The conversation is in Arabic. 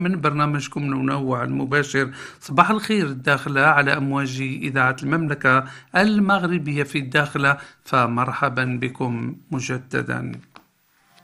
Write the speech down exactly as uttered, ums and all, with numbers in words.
من برنامجكم منوع المباشر. صباح الخير الداخلة على أمواج إذاعة المملكة المغربية في الداخلة، فمرحبا بكم مجددا.